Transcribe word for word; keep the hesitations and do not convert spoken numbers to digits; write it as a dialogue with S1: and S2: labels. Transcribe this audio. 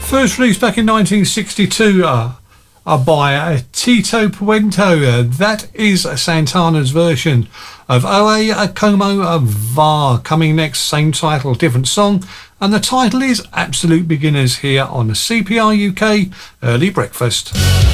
S1: First released back in nineteen sixty-two uh, uh, by uh, Tito Puente. Uh, that is Santana's version of Oe Como Va. Coming next, same title, different song. And the title is Absolute Beginners here on C P R U K Early Breakfast.